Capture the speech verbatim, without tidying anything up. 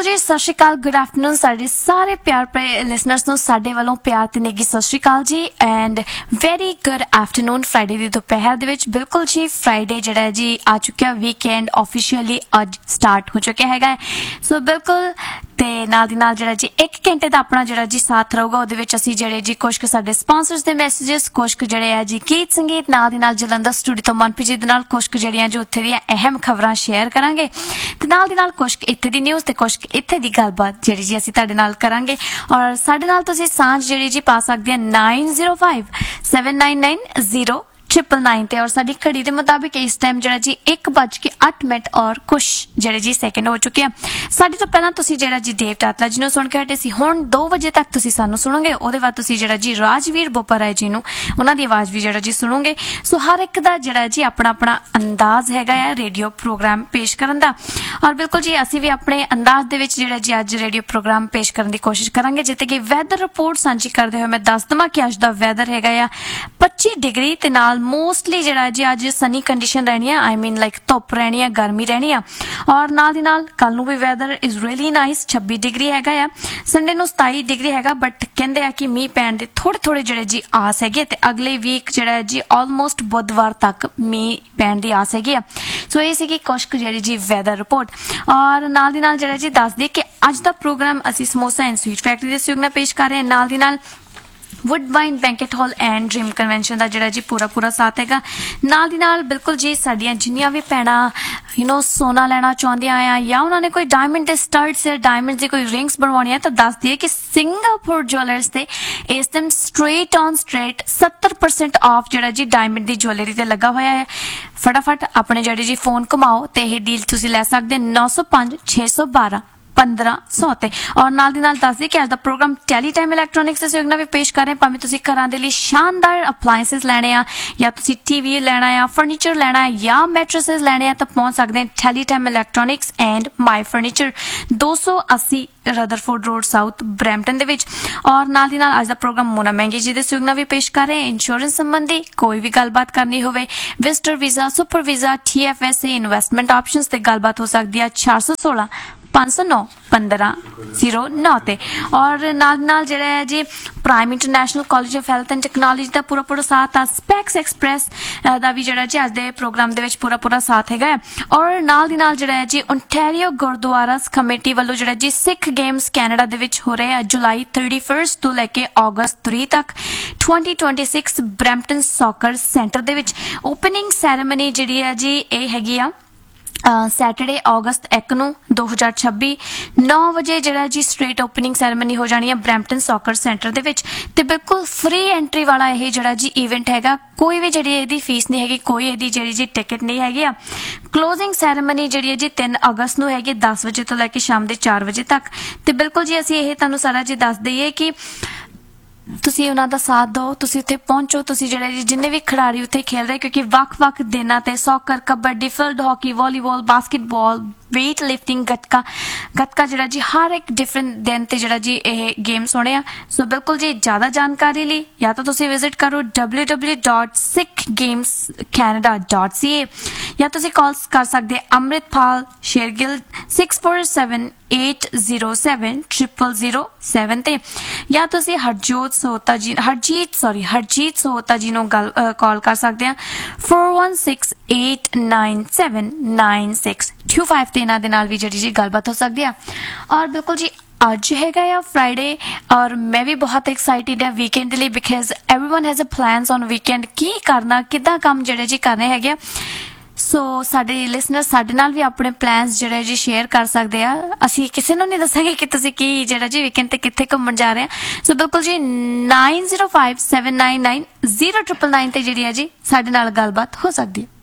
बिल्कुल जी सत श्री अकाल गुड आफ्टरनून सारे सारे प्यार भरे लिसनर्स ਨੂੰ ਸਾਡੇ ਵੱਲੋਂ ਪਿਆਰ ਤੇ ਨੇਗੀ ਸਤਿ ਸ਼੍ਰੀ ਅਕਾਲ ਜੀ and very good afternoon Friday ਦੀ ਦੁਪਹਿਰ ਦੇ ਵਿੱਚ ਬਿਲਕੁਲ ਜੀ ਫਰਾਈਡੇ ਜਿਹੜਾ ਜੀ ਆ ਚੁੱਕਿਆ ਵੀਕਐਂਡ ਆਫੀਸ਼ੀਅਲੀ ਅੱਜ ਸਟਾਰਟ ਹੋ ਚੁੱਕਿਆ ਹੈਗਾ ਸੋ ਬਿਲਕੁਲ ਤੇ ਨਾਲ ਦੀ ਨਾਲ ਜਿਹੜਾ ਜੀ ਇੱਕ ਘੰਟੇ ਦਾ ਆਪਣਾ ਜਿਹੜਾ ਜੀ ਸਾਥ ਰਹੂਗਾ ਉਹਦੇ ਵਿੱਚ ਅਸੀਂ ਜਿਹੜੇ ਜੀ ਕੁਝ ਕੁ ਸਾਡੇ ਸਪਾਂਸਰਸ ਦੇ ਮੈਸੇजेस ਕੁਝ ਕੁ ਜਿਹੜੇ ਆ ਜੀ ਗੀਤ ਸੰਗੀਤ ਨਾਲ ਦੀ ਨਾਲ ਜਲੰਧਰ ਸਟੂਡੀਓ ਤੋਂ ਮਨਪ੍ਰੀਤ ਜੀ ਦੇ ਨਾਲ ਕੁਝ ਕੁ ਜਿਹੜੀਆਂ ਜੋ ਉੱਥੇ ਦੀਆਂ ਅਹਿਮ ਖਬਰਾਂ ਸ਼ੇਅਰ ਕਰਾਂਗੇ ਤੇ ਨਾਲ ਦੀ ਨਾਲ ਕੁਝ ਇੱਥੇ ਦੀ ਨਿਊਜ਼ ਤੇ ਕੁਝ ਇੱਥੇ ਦੀ ਗੱਲਬਾਤ ਜਿਹੜੀ ਜੀ ਅਸੀਂ ਤੁਹਾਡੇ ਨਾਲ ਕਰਾਂਗੇ ਔਰ ਸਾਡੇ ਨਾਲ ਤੁਸੀਂ ਸਾਂਝ ਜਿਹੜੀ ਜੀ ਪਾ ਸਕਦੇ ਆ nine zero five seven nine nine zero triple nine ਤੇ ਔਰ ਸਾਡੀ ਘੜੀ ਦੇ ਮੁਤਾਬਿਕ ਇਸ ਟਾਈਮ ਜਿਹੜਾ ਜੀ ਇੱਕ ਵੱਜ ਕੇ ਅੱਠ ਮਿੰਟ ਔਰ ਕੁਛ ਜਿਹੜੇ ਜੀ ਸੈਕਿੰਡ ਹੋ ਚੁੱਕੇ ਆ ਸਾਡੇ ਤੋਂ ਪਹਿਲਾਂ ਤੁਸੀਂ ਜਿਹੜਾ ਜੀ ਦੇਵ ਟਾਟਲਾ ਜੀ ਨੂੰ ਸੁਣ ਕੇ ਹਟੇ ਸੀ ਹੁਣ ਦੋ ਵਜੇ ਤੱਕ ਤੁਸੀਂ ਸਾਨੂੰ ਸੁਣੋਗੇ ਉਹਦੇ ਬਾਅਦ ਤੁਸੀਂ ਜਿਹੜਾ ਜੀ ਰਾਜਵੀਰ ਬੋਪਰਾਏ ਜੀ ਨੂੰ ਉਹਨਾਂ ਦੀ ਆਵਾਜ਼ ਵੀ ਜਿਹੜਾ ਜੀ ਸੁਣੋਗੇ ਸੋ ਹਰ ਇੱਕ ਦਾ ਜਿਹੜਾ ਜੀ ਆਪਣਾ ਆਪਣਾ ਅੰਦਾਜ਼ ਹੈਗਾ ਆ ਰੇਡੀਓ ਪ੍ਰੋਗਰਾਮ ਪੇਸ਼ ਕਰਨ ਦਾ ਔਰ ਬਿਲਕੁਲ ਜੀ ਅਸੀਂ ਵੀ ਆਪਣੇ ਅੰਦਾਜ਼ ਦੇ ਵਿੱਚ ਜਿਹੜਾ ਜੀ ਅੱਜ ਰੇਡੀਓ ਪ੍ਰੋਗਰਾਮ ਪੇਸ਼ ਕਰਨ ਦੀ ਕੋਸ਼ਿਸ਼ ਕਰਾਂਗੇ ਜਿੱਤੇ ਕਿ ਵੈਦਰ ਰਿਪੋਰਟ ਸਾਂਝੀ ਕਰਦੇ ਹੋਏ ਮੈਂ ਦੱਸ ਦਵਾਂ ਕਿ ਅੱਜ ਦਾ ਵੈਦਰ ਹੈਗਾ ਆ ਪੱਚੀ ਡਿਗਰੀ ਤੇ ਨਾਲ मोस्टली ਜਿਹੜਾ ਜੀ ਅੱਜ ਸਨੀ ਕੰਡੀਸ਼ਨ ਰਹਿਣੀ ਆ ਆਈ ਮੀਨ ਲਾਈਕ ਧੁੱਪ ਰਹਿਣੀ ਆ ਗਰਮੀ ਰਹਿਣੀ ਆ ਔਰ ਨਾਲ ਦੀ ਨਾਲ ਕੱਲ ਨੂੰ ਵੀ ਵੈਦਰ ਇਜ਼ ਰੀਅਲੀ ਨਾਈਸ ਛੱਬੀ ਡਿਗਰੀ ਹੈਗਾ ਆ ਸੰਡੇ ਨੂੰ ਸਤਾਈ ਡਿਗਰੀ ਹੈਗਾ ਬਟ ਕਹਿੰਦੇ ਆ ਕਿ ਮੀਂਹ ਪੈਣ ਦੇ ਥੋੜੇ ਥੋੜੇ ਜਿਹੜੇ ਜੀ ਆਸ ਹੈਗੇ ਤੇ ਅਗਲੇ ਵੀਕ ਜਿਹੜਾ ਜੀ ਆਲਮੋਸਟ ਬੁੱਧਵਾਰ ਤੱਕ ਮੀਂਹ ਪੈਣ ਦੀ ਆਸ ਹੈਗੀ ਆ ਸੋ ਇਹ ਸੀਗੀ ਕੁਝ ਕੁ ਜਿਹੜੀ ਜੀ ਵੈਦਰ ਰਿਪੋਰਟ ਔਰ ਨਾਲ ਦੀ ਨਾਲ ਜਿਹੜਾ ਜੀ ਦੱਸ ਦਈਏ ਕਿ ਅੱਜ ਦਾ ਪ੍ਰੋਗਰਾਮ ਅਸੀਂ ਸਮੋਸਾ ਐਂਡ ਸਵੀਟ ਫੈਕਟਰੀ ਦੇ ਸਹਿਯੋਗ ਨਾਲ ਪੇਸ਼ ਕਰ ਰਹੇ ਹਾਂ ਨਾਲ ਦੀ ਨਾਲ ਵੁੱਡਵਾਈਨ banquet hall and dream convention ਦਾ ਜਿਹੜਾ ਜੀ ਪੂਰਾ ਪੂਰਾ ਸਾਥ ਹੈਗਾ ਨਾਲ ਦੀ ਨਾਲ ਬਿਲਕੁਲ ਜੀ ਸਾਡੀਆਂ ਜਿੰਨੀਆਂ ਵੀ ਭੈਣਾਂ ਯੂ نو ਸੋਨਾ ਲੈਣਾ ਚਾਹੁੰਦੀਆਂ ਆ ਜਾਂ ਉਹਨਾਂ ਨੇ ਕੋਈ ਡਾਇਮੰਡ ਦੇ ਸਟਡਸ ਜਾਂ ਡਾਇਮੰਡ ਦੀ ਕੋਈ ਰਿੰਗਸ ਬਣਵਾਉਣੀ ਹੈ ਤਾਂ ਦੱਸ ਦਈਏ ਕਿ ਸਿੰਗਾਪੁਰ ਜੁਐਲਰਸ ਤੇ ਇਸ ਟਾਈਮ ਸਟ੍ਰੇਟ ਔਨ ਸਟ੍ਰੇਟ ਸੱਤਰ ਪਰਸੈਂਟ ਆਫ ਜਿਹੜਾ ਜੀ ਡਾਇਮੰਡ ਦੀ ਜੁਐਲਰੀ ਤੇ ਲੱਗਾ ਹੋਇਆ ਹੈ ਫਟਾਫਟ ਆਪਣੇ ਜਿਹੜੇ ਜੀ ਫੋਨ ਘੁਮਾਓ ਤੇ ਇਹ ਡੀਲ ਤੁਸੀਂ ਲੈ ਸਕਦੇ ਨੌ ਸੌ ਪੰਜ ਛੇ ਸੌ ਬਾਰਾਂ पंद्रह सौ ਤੇ ਔਰ ਨਾਲ ਦੀ ਨਾਲ ਦੱਸ ਦਈਏ ਕਿ ਅੱਜ ਦਾ ਪ੍ਰੋਗਰਾਮ ਟੈਲੀ ਟਾਈਮ ਇਲੈਕਟ੍ਰੋਨਿਕਸ ਦੇ ਸਹਿਯੋਗ ਨਾਲ ਵੀ ਪੇਸ਼ ਕਰ ਰਹੇ ਭਾਵੇਂ ਤੁਸੀਂ ਘਰਾਂ ਦੇ ਲਈ ਸ਼ਾਨਦਾਰ ਅਪਲਾਈਐਂਸਸ ਲੈਣੇ ਆ ਜਾਂ ਤੁਸੀਂ ਟੀਵੀ ਲੈਣਾ ਆ ਫਰਨੀਚਰ ਲੈਣਾ ਹੈ ਜਾਂ ਮੈਟਰੈਸਸ ਲੈਣੇ ਆ ਤਾਂ ਪਹੁੰਚ ਸਕਦੇ ਆ Tally time electronics and my furniture ਦੋ ਸੌ अस्सी ਰਦਰਫੋਰਡ ਰੋਡ ਸਾਊਥ ਬਰੈਂਪਟਨ ਦੇ ਵਿੱਚ ਔਰ ਨਾਲ ਦੀ ਨਾਲ ਅੱਜ ਦਾ ਪ੍ਰੋਗਰਾਮ ਮੋਨਾ ਮਹਿੰਗੀ ਜੀ ਦੇ ਸਹਿਯੋਗ ਨਾਲ ਵੀ ਪੇਸ਼ ਕਰ ਰਹੇ ਇੰਸ਼ੋਰੈਂਸ ਸੰਬੰਧੀ ਕੋਈ ਵੀ ਗੱਲਬਾਤ ਕਰਨੀ ਹੋਵੇ visitor visa super visa T F S A investment options ਤੇ ਗੱਲਬਾਤ ਹੋ ਸਕਦੀ ਹੈ ਚਾਰ ਸੌ सोलह पाँच सौ नौ पंद्रह जीरो नौ ਤੇ ਔਰ ਨਾਲ ਨਾਲ ਜਿਹੜਾ ਹੈ ਜੀ prime international college of health and technology ਦਾ ਪੂਰਾ ਪੂਰਾ ਸਾਥ ਆ ਸਪੈਕਸ ਐਕਸਪ੍ਰੈਸ ਦਾ ਵੀ ਜਿਹੜਾ ਜੀ ਅੱਜ ਦੇ ਪ੍ਰੋਗਰਾਮ ਦੇ ਵਿੱਚ ਪੂਰਾ ਪੂਰਾ ਸਾਥ ਹੈਗਾ ਔਰ ਨਾਲ ਦੀ ਨਾਲ ਜਿਹੜਾ ਹੈ ਜੀ ਓਨਟਾਰੀਓ ਗੁਰਦੁਆਰਾਸ ਕਮੇਟੀ ਵੱਲੋਂ ਜਿਹੜਾ ਜੀ ਸਿੱਖ ਗੇਮਸ ਕੈਨੇਡਾ ਦੇ ਵਿੱਚ ਹੋ ਰਹੇ ਆ ਜੁਲਾਈ ਇਕੱਤੀ ਤੋਂ ਲੈ ਕੇ ਅਗਸਤ तीन ਤੱਕ twenty twenty-six Brampton soccer centre ਦੇ ਵਿੱਚ ਓਪਨਿੰਗ ਸੈਰੇਮਨੀ ਜਿਹੜੀ ਹੈ ਜੀ ਇਹ ਹੈਗੀ ਆ ਸੈਟਰਡੇ ਅਗਸਤ ਇੱਕ ਨੂੰ ਦੋ ਹਜ਼ਾਰ ਛੱਬੀ ਨੌ ਵਜੇ ਜਿਹੜਾ ਜੀ ਸਟ੍ਰੇਟ ਓਪਨਿੰਗ ਸੈਰੇਮਨੀ ਹੋ ਜਾਣੀ ਹੈ ਬਰੈਂਪਟਨ ਸੌਕਰ ਸੈਂਟਰ ਦੇ ਵਿੱਚ ਤੇ ਬਿਲਕੁਲ ਫ੍ਰੀ ਐਂਟਰੀ ਵਾਲਾ ਇਹ ਜਿਹੜਾ ਜੀ ਇਵੈਂਟ ਹੈਗਾ ਕੋਈ ਵੀ ਜਿਹੜੀ ਇਹਦੀ ਫੀਸ ਨਹੀਂ ਹੈਗੀ ਕੋਈ ਇਹਦੀ ਜਿਹੜੀ ਜੀ ਟਿਕਟ ਨਹੀਂ ਹੈਗੀ ਆ ਕਲੋਜ਼ਿੰਗ ਸੈਰੇਮਨੀ ਜਿਹੜੀ ਹੈ ਜੀ ਤਿੰਨ ਅਗਸਤ ਨੂੰ ਹੈਗੀ ਦਸ ਵਜੇ ਤੋਂ ਲੈ ਕੇ ਸ਼ਾਮ ਦੇ ਚਾਰ ਵਜੇ ਤੱਕ ਤੇ ਬਿਲਕੁਲ ਜੀ ਅਸੀਂ ਇਹ ਤੁਹਾਨੂੰ ਸਾਰਾ ਜੀ ਦੱਸ ਦਈਏ ਕਿ ਤੁਸੀਂ ਉਹਨਾਂ ਦਾ ਸਾਥ ਦਿਓ ਤੁਸੀਂ ਉੱਥੇ ਪਹੁੰਚੋ ਤੁਸੀਂ ਜਿਹੜੇ ਜਿੰਨੇ ਵੀ ਖਿਡਾਰੀ ਉੱਥੇ ਖੇਡ ਰਹੇ ਕਿਉਂਕਿ ਵੱਖ-ਵੱਖ ਦਿਨਾਂ ਤੇ soccer kabaddi field hockey volleyball basketball weight lifting gatka gatka ਜਿਹੜਾ ਜੀ ਹਰ ਇੱਕ ਡਿਫਰੈਂਟ ਦਿਨ ਤੇ ਜਿਹੜਾ ਜੀ ਇਹ ਗੇਮਸ ਹੋਣੇ ਆ ਸੋ ਬਿਲਕੁਲ ਜੀ ਜ਼ਿਆਦਾ ਜਾਣਕਾਰੀ ਲਈ ਜਾਂ ਤਾਂ ਤੁਸੀਂ ਵਿਜ਼ਿਟ ਕਰੋ w w w dot sikh games canada dot c a ਜਾਂ ਤੁਸੀਂ ਕਾਲ ਕਰ ਸਕਦੇ Amritpal Shergill six four seven eight zero seven triple zero seven ਤੇ ਜਾਂ ਤੁਸੀਂ ਹਰਜੋਤ ਸੋਤਾ ਜੀ ਹਰਜੀਤ ਸੌਰੀ ਹਰਜੀਤ ਸੋਤਾ ਜੀ ਨੂੰ ਕਾਲ ਕਰ ਸਕਦੇ ਆ four one six eight nine seven nine six two five ਤੇ ਇਹਨਾਂ ਦੇ ਨਾਲ ਵੀ ਜਿਹੜੀ ਜੀ ਗੱਲਬਾਤ ਹੋ ਸਕਦੀ ਆ ਔਰ ਬਿਲਕੁਲ ਜੀ ਅੱਜ ਹੈਗਾ ਆ ਫਰਾਈਡੇ ਔਰ ਮੈਂ ਵੀ ਬਹੁਤ ਐਕਸਾਈਟਿਡ ਹਾਂ ਵੀਕਐਂਡ ਦੇ ਲਈ because everyone has a plans on weekend ਕੀ ਕਰਨਾ ਕਿੱਦਾਂ ਕੰਮ ਜਿਹੜੇ ਜੀ ਕਰਨੇ ਹੈਗੇ ਸੋ ਸਾਡੇ ਲਿਸਨਰ ਸਾਡੇ ਨਾਲ ਵੀ ਆਪਣੇ ਪਲਾਨਸ ਜਿਹੜੇ ਜੀ ਸ਼ੇਅਰ ਕਰ ਸਕਦੇ ਆ ਅਸੀਂ ਕਿਸੇ ਨੂੰ ਨਹੀਂ ਦੱਸਾਂਗੇ ਕਿ ਤੁਸੀਂ ਕੀ ਜਿਹੜਾ ਜੀ ਵੀਕਐਂਡ ਤੇ ਕਿੱਥੇ ਘੁੰਮਣ ਜਾ ਰਹੇ ਆ ਸੋ ਬਿਲਕੁਲ ਜੀ nine zero five seven nine nine zero triple nine ਤੇ ਜਿਹੜੀ ਹੈ ਜੀ ਸਾਡੇ ਨਾਲ ਗੱਲਬਾਤ ਹੋ ਸਕਦੀ ਹੈ